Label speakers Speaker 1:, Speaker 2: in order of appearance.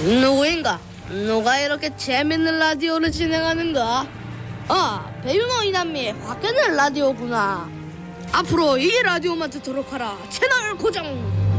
Speaker 1: 누구인가? 누가 이렇게 재밌는 라디오를 진행하는가? 배윤호 이남미 화끈한 라디오구나. 앞으로 이 라디오만 듣도록 하라. 채널 고정.